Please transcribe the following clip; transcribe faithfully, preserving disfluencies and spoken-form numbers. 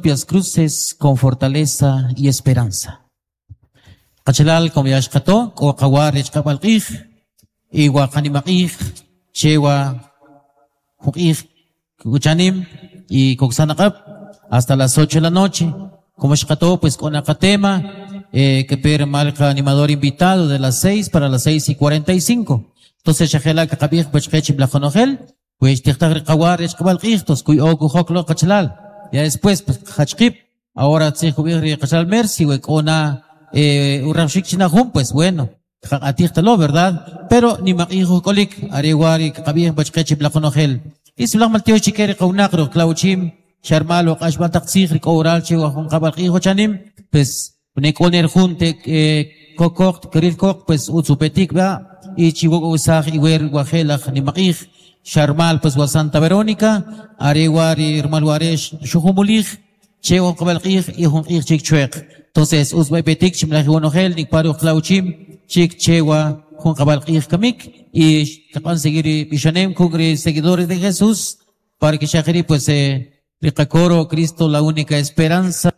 propias cruces con fortaleza y esperanza. Kachalal como yashkato, o kawar yashkabalqij, iwa kanimaqij, chewa, hukij, kuchanim, y koksanakap, hasta las ocho de la noche. Como yashkato, pues con acatema, eh, que per marca animador invitado de las seis para las seis y cuarenta y cinco. Entonces, shajela kakabij, pues kechim la jonogel, pues tichtagri kawar yashkabalqij, tos kuy ogu hoklo kachalal. Ya después, pues, hachkip, ahora tzihubir kachalal mersi, wek ona, Eh, urramshik chinahum, pues bueno, atírtalo, ¿verdad? Pero ni maqijo kolik, arewari, kabih, bachkechi, blaconogel. Y si blanc malteo chiquere, kaunakro, clauchim, charmalo, kashbatak zihri, kaural, chihuahua, con kabalqijo chanim, pues, unekoner junte, eh, kokok, keril kok, pues, utsupetik, va, y chihuahua usaj, iwer, guajelaj, ni maqij, charmal, pues, wa Santa Verónica, arewari, hermaluaresh, shuhumulij, chewa, kabalqij, y hun chik chuek. Entonces, usbay petik, chimlaji wanogel, ni paro clauchim, chik chewa, Juan Cabalqij kamik, y kapan seguir bishanem, kugri seguidores de Jesús, para que shahiri, pues, eh, Ricacoro, Cristo, la única esperanza.